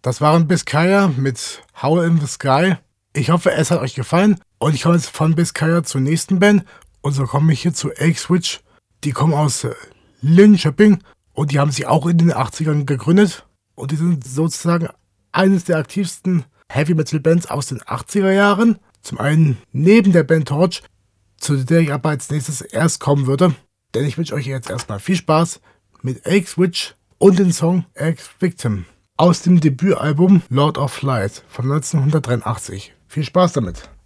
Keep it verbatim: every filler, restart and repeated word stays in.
Das waren Biscaya mit Howl in the Sky. Ich hoffe, es hat euch gefallen. Und ich komme jetzt von Biscaya zur nächsten Band. Und so komme ich hier zu X-Witch. Die kommen aus Linköping. Und die haben sich auch in den achtzigern gegründet. Und die sind sozusagen eines der aktivsten Heavy Metal Bands aus den achtziger Jahren. Zum einen neben der Band Torch, zu der ich aber als nächstes erst kommen würde. Denn ich wünsche euch jetzt erstmal viel Spaß mit X-Witch und den Song Ex-Victim aus dem Debütalbum Lord of Light von neunzehnhundertdreiundachtzig. Viel Spaß damit!